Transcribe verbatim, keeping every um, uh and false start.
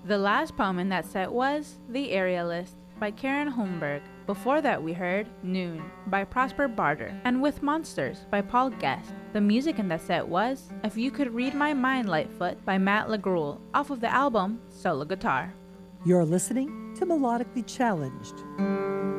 The last poem in that set was The Aerialist by Karen Holmberg. Before that we heard Noon by Prosper Barter and With Monsters by Paul Guest. The music in that set was If You Could Read My Mind, Lightfoot by Matt LaGrule off of the album Solo Guitar. You're listening to Melodically Challenged.